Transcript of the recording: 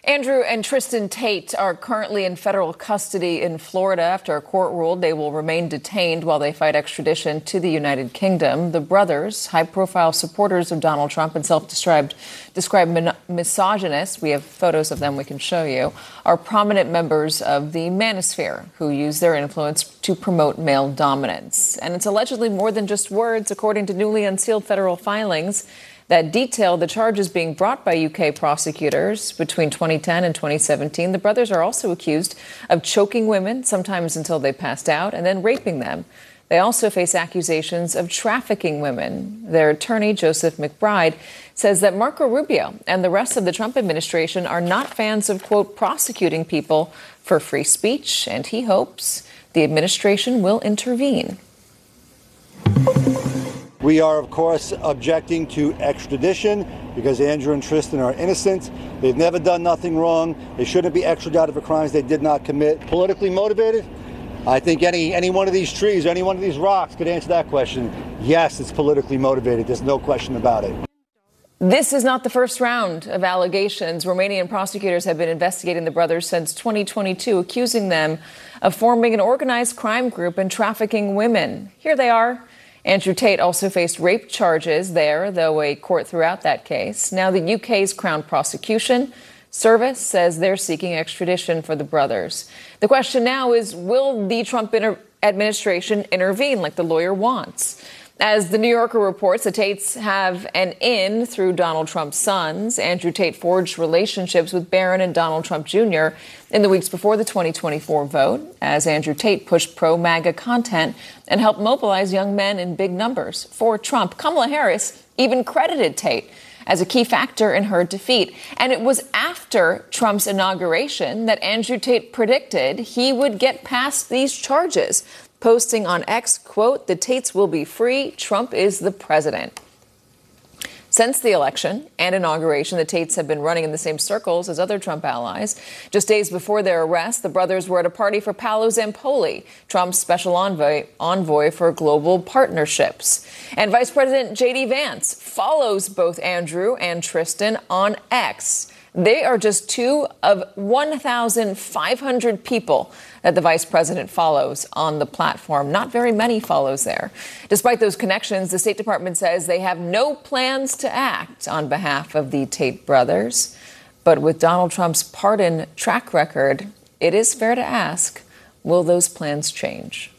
Andrew and Tristan Tate are currently in federal custody in Florida after a court ruled they will remain detained while they fight extradition to the United Kingdom. The brothers, high-profile supporters of Donald Trump and self-described misogynists, we have photos of them we can show you, are prominent members of the manosphere who use their influence to promote male dominance. And it's allegedly more than just words, according to newly unsealed federal filings that detail the charges being brought by UK prosecutors between 2010 and 2017. The brothers are also accused of choking women, sometimes until they passed out, and then raping them. They also face accusations of trafficking women. Their attorney, Joseph McBride, says that Marco Rubio and the rest of the Trump administration are not fans of, quote, prosecuting people for free speech, and he hopes the administration will intervene. We are, of course, objecting to extradition because Andrew and Tristan are innocent. They've never done nothing wrong. They shouldn't be extradited for crimes they did not commit. Politically motivated? I think any one of these trees or any one of these rocks could answer that question. Yes, it's politically motivated. There's no question about it. This is not the first round of allegations. Romanian prosecutors have been investigating the brothers since 2022, accusing them of forming an organized crime group and trafficking women. Here they are. Andrew Tate also faced rape charges there, though a court threw out that case. Now the UK's Crown Prosecution Service says they're seeking extradition for the brothers. The question now is, will the Trump administration intervene like the lawyer wants? As the New Yorker reports, the Tates have an in through Donald Trump's sons. Andrew Tate forged relationships with Barron and Donald Trump Jr. in the weeks before the 2024 vote, as Andrew Tate pushed pro-MAGA content and helped mobilize young men in big numbers for Trump. Kamala Harris even credited Tate as a key factor in her defeat. And it was after Trump's inauguration that Andrew Tate predicted he would get past these charges, posting on X, quote, "The Tates will be free. Trump is the president." Since the election and inauguration, the Tates have been running in the same circles as other Trump allies. Just days before their arrest, the brothers were at a party for Paolo Zampoli, Trump's special envoy for global partnerships. And Vice President J.D. Vance follows both Andrew and Tristan on X. They are just two of 1,500 people that the vice president follows on the platform. Not very many follows there. Despite those connections, the State Department says they have no plans to act on behalf of the Tate brothers. But with Donald Trump's pardon track record, it is fair to ask, will those plans change?